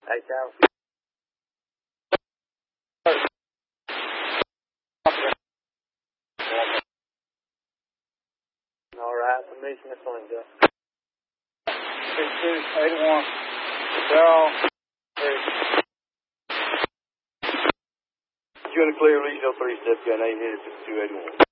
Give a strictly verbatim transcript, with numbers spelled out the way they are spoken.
Eight thousand. All right, permission to swing, Jeff. Six two eight one. Zero three. You in the clear, Regional three, step gun eight, headed to two eighty-one.